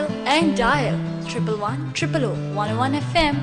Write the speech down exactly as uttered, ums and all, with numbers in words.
and dial triple one triple o one oh one F M